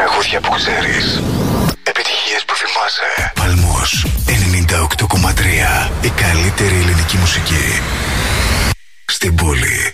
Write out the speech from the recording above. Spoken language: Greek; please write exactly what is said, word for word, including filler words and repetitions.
Τραγούδια που ξέρεις. Επιτυχίες που θυμάσαι. Παλμός ενενήντα οκτώ κόμμα τρία. Η καλύτερη ελληνική μουσική στην πόλη.